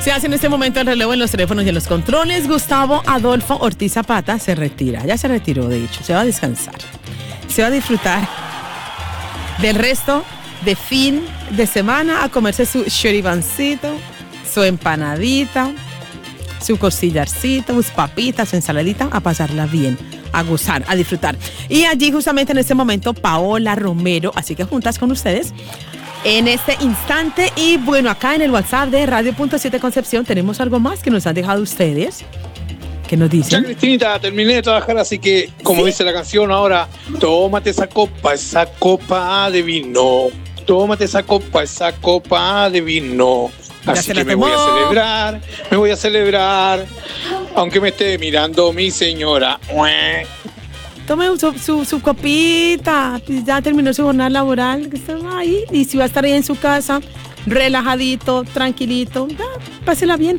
Se hace en este momento el relevo en los teléfonos y en los controles. Gustavo Adolfo Ortiz Zapata se retira. Ya se retiró, de hecho. Se va a descansar. Se va a disfrutar del resto de fin de semana, a comerse su choripancito, su empanadita, su costillarcito, sus papitas, su ensaladita, a pasarla bien, a gozar, a disfrutar. Y allí justamente en este momento Paola Romero, así que juntas con ustedes en este instante. Y bueno, acá en el WhatsApp de Radio.7 Concepción tenemos algo más que nos han dejado ustedes. ¿Qué nos dicen? Ya, Cristinita, terminé de trabajar, así que, como dice la canción ahora, tómate esa copa de vino. Tómate esa copa de vino. Así que me voy a celebrar, aunque me esté mirando mi señora. Tome su copita, ya terminó su jornada laboral, que está ahí, y si va a estar ahí en su casa, relajadito, tranquilito, ya, pásela bien.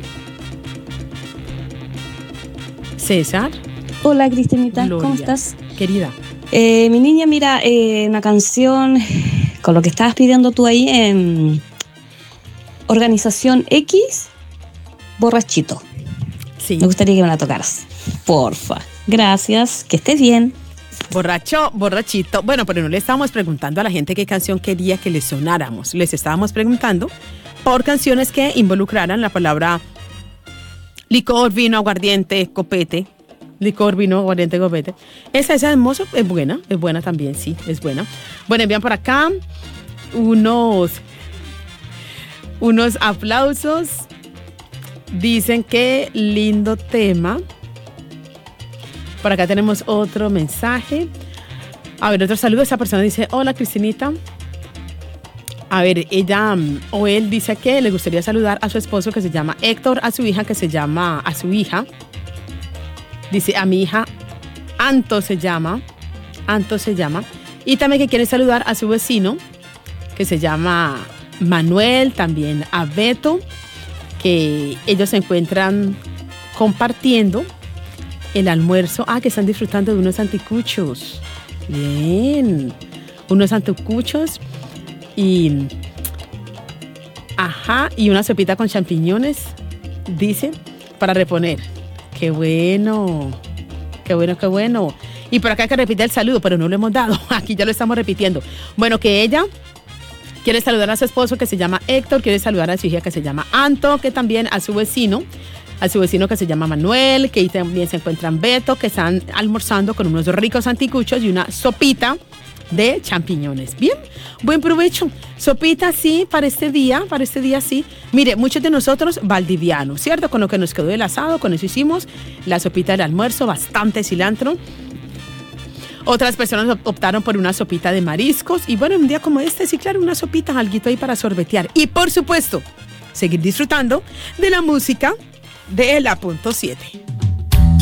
César. Hola, Cristinita, Gloria. ¿Cómo estás? Querida. Mi niña, mira, una canción con lo que estabas pidiendo tú ahí en Organización X, Borrachito. Sí. Me gustaría que me la tocaras, porfa. Gracias, que estés bien. Borrachito. Bueno, pero no le estábamos preguntando a la gente qué canción quería que les sonáramos. Les estábamos preguntando por canciones que involucraran la palabra licor, vino, aguardiente, copete. Licor, vino, aguardiente, copete. Esa es hermosa, es buena también, sí, es buena. Bueno, envían por acá unos aplausos. Dicen que lindo tema. Por acá tenemos otro mensaje. A ver, otro saludo. Esa persona dice, hola, Cristinita. A ver, ella o él dice que le gustaría saludar a su esposo que se llama Héctor, a su hija dice, a mi hija Anto se llama, y también que quiere saludar a su vecino que se llama Manuel, también a Beto, que ellos se encuentran compartiendo el almuerzo, que están disfrutando de unos anticuchos. Bien, unos anticuchos y una sopita con champiñones, dice, para reponer. Qué bueno. Y por acá que repite el saludo, pero no lo hemos dado. Aquí ya lo estamos repitiendo. Bueno, que ella quiere saludar a su esposo que se llama Héctor, quiere saludar a su hija que se llama Anto, que también a su vecino que se llama Manuel, que ahí también se encuentran Beto, que están almorzando con unos ricos anticuchos y una sopita de champiñones. Bien, buen provecho. Sopita, sí, para este día sí. Mire, muchos de nosotros valdivianos, ¿cierto? Con lo que nos quedó del asado, con eso hicimos la sopita del almuerzo, bastante cilantro. Otras personas optaron por una sopita de mariscos. Y bueno, un día como este, sí, claro, una sopita, alguito ahí para sorbetear. Y por supuesto, seguir disfrutando de la música de la .7.